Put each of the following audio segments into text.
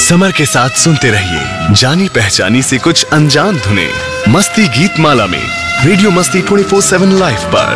Summer के साथ सुनते रहिए जानी पहचानी से कुछ अनजान धुने मस्ती गीत माला में रेडियो मस्ती 24/7 लाइव पर।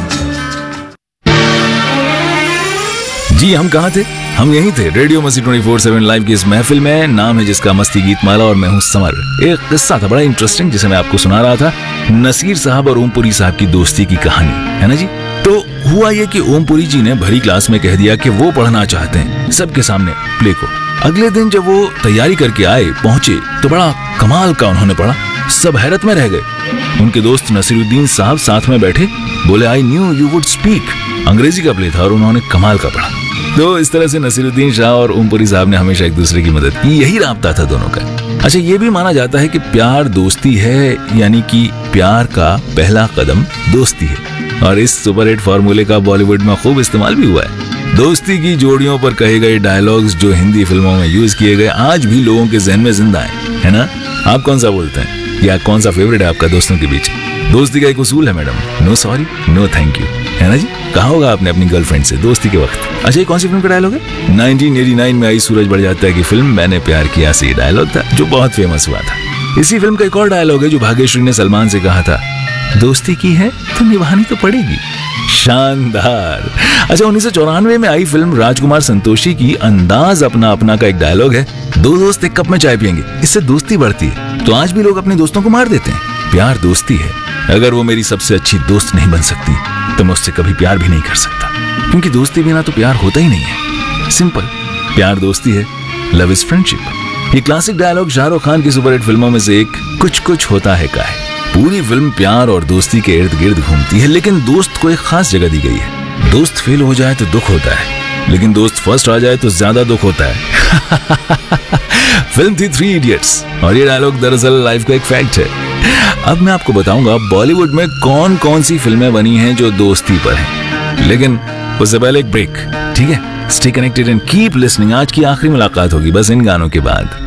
जी हम कहाँ थे? हम यहीं थे, रेडियो मस्ती 24/7 लाइव की इस महफिल में, नाम है जिसका मस्ती गीत माला और मैं हूँ समर। एक किस्सा था बड़ा इंटरेस्टिंग जिसे मैं आपको सुना रहा था, नसीर साहब और ओमपुरी साहब की दोस्ती की कहानी, है ना जी। तो हुआ ये कि ओमपुरी जी ने भरी क्लास में कह दिया कि वो पढ़ना चाहते हैं सबके सामने प्ले को। अगले दिन जब वो तैयारी करके आए पहुंचे तो बड़ा कमाल का उन्होंने पढ़ा, सब हैरत में रह गए। उनके दोस्त नसीरुद्दीन साहब साथ में बैठे, बोले I knew you would speak. अंग्रेजी का प्ले था और उन्होंने कमाल का पढ़ा। तो इस तरह से नसीरुद्दीन शाह और ओमपुरी साहब ने हमेशा एक दूसरे की मदद की, यही राब्ता था दोनों का। अच्छा, ये भी माना जाता है कि प्यार दोस्ती है, यानी कि प्यार का पहला कदम दोस्ती है। और इस सुपरहिट फार्मूले का बॉलीवुड में खूब इस्तेमाल भी हुआ है। दोस्ती की जोड़ियों पर कहे गए डायलॉग्स जो हिंदी फिल्मों में यूज किए गए आज भी लोगों के जहन में जिंदा है ना? आप कौन सा बोलते हैं या कौन सा फेवरेट है आपका दोस्तों के बीच? दोस्ती का एक उसूल है madam, no sorry no thank you, है ना जी। कहा होगा आपने अपनी गर्लफ्रेंड से दोस्ती के वक्त। अच्छा, ये कौन सी फिल्म का डायलॉग है? 1989 में आई सूरज बढ़ जाता है की फिल्म मैंने प्यार किया से डायलॉग था जो बहुत फेमस हुआ था। इसी फिल्म का एक और डायलॉग है जो भाग्यश्री ने सलमान से कहा था, दोस्ती की है तो निभानी तो पड़ेगी। शानदार। अच्छा, 1994 में आई फिल्म राजकुमार संतोषी की अंदाज अपना अपना का एक डायलॉग है, दो दोस्त एक कप में चाय पियेंगे, इससे दोस्ती बढ़ती है। तो आज भी लोग अपने दोस्तों को मार देते हैं। प्यार दोस्ती है, अगर वो मेरी सबसे अच्छी दोस्त नहीं बन सकती तो मैं उससे कभी प्यार भी नहीं कर सकता, क्योंकि दोस्ती बिना तो प्यार होता ही नहीं है। सिंपल, प्यार दोस्ती है, लव इज फ्रेंडशिप। ये क्लासिक डायलॉग शाहरुख खान की सुपरहिट फिल्मों में से एक कुछ कुछ होता है का है। पूरी फिल्म प्यार और दोस्ती के इर्द गिर्द घूमती है, लेकिन दोस्त को एक खास जगह दी गई है। दोस्त फेल हो जाए तो दुख होता है, लेकिन दोस्त फर्स्ट आ जाए तो ज्यादा दुख होता है। फिल्म थी 3 इडियट्स और ये डायलॉग दरअसल लाइफ का एक फैक्ट है। अब मैं आपको बताऊंगा बॉलीवुड में कौन कौन सी फिल्में बनी हैं जो दोस्ती पर हैं, लेकिन उससे पहले एक ब्रेक, ठीक है? Stay connected and keep listening. आज की आखिरी मुलाकात होगी बस इन गानों के बाद।